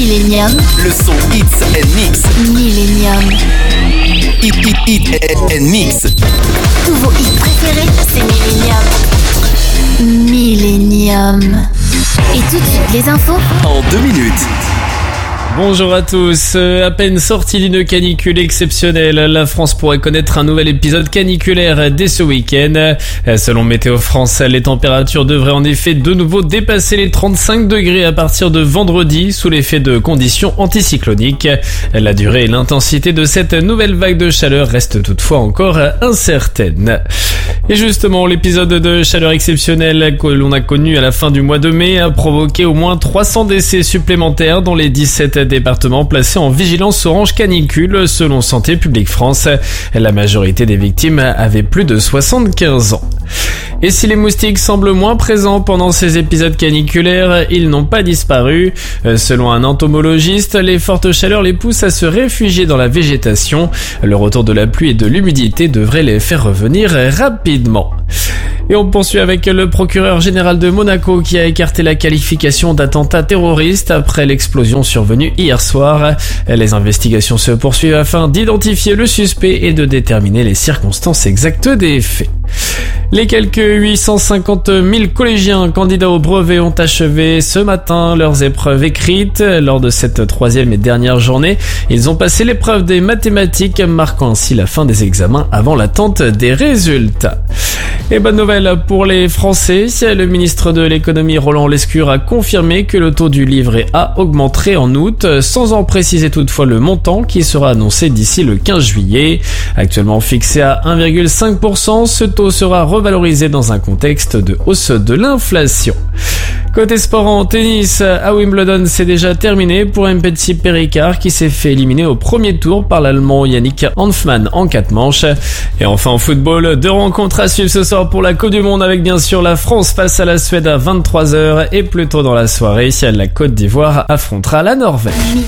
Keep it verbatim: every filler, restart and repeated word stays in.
Millennium. Le son Hits and Mix. Millennium. Hit, hit, hit and Mix. Tous vos hits préférés, c'est Millennium. Millennium. Et tout de suite, les infos En deux minutes. Bonjour à tous. À peine sortie d'une canicule exceptionnelle, la France pourrait connaître un nouvel épisode caniculaire dès ce week-end. Selon Météo France, les températures devraient en effet de nouveau dépasser les trente-cinq degrés à partir de vendredi sous l'effet de conditions anticycloniques. La durée et l'intensité de cette nouvelle vague de chaleur restent toutefois encore incertaines. Et justement, l'épisode de chaleur exceptionnelle que l'on a connu à la fin du mois de mai a provoqué au moins trois cents décès supplémentaires dans les dix-sept départements placés en vigilance orange canicule selon Santé publique France. La majorité des victimes avaient plus de soixante-quinze ans. Et si les moustiques semblent moins présents pendant ces épisodes caniculaires, ils n'ont pas disparu. Selon un entomologiste, les fortes chaleurs les poussent à se réfugier dans la végétation. Le retour de la pluie et de l'humidité devrait les faire revenir rapidement. Et on poursuit avec le procureur général de Monaco qui a écarté la qualification d'attentat terroriste après l'explosion survenue hier soir. Les investigations se poursuivent afin d'identifier le suspect et de déterminer les circonstances exactes des faits. Les quelques huit cent cinquante mille collégiens candidats au brevet ont achevé ce matin leurs épreuves écrites. Lors de cette troisième et dernière journée, ils ont passé l'épreuve des mathématiques, marquant ainsi la fin des examens avant l'attente des résultats. Et bonne nouvelle pour les Français, le ministre de l'économie Roland Lescure a confirmé que le taux du livret A augmenterait en août, sans en préciser toutefois le montant qui sera annoncé d'ici le quinze juillet. Actuellement fixé à un virgule cinq pour cent, ce taux sera revalorisé dans un contexte de hausse de l'inflation. Côté sport en tennis, à Wimbledon, c'est déjà terminé pour Mpetsi Perricard qui s'est fait éliminer au premier tour par l'Allemand Yannick Hanfmann en quatre manches. Et enfin en football, deux rencontres à suivre ce soir pour la Coupe du Monde avec bien sûr la France face à la Suède à vingt-trois heures et plus tôt dans la soirée, la Côte d'Ivoire affrontera la Norvège.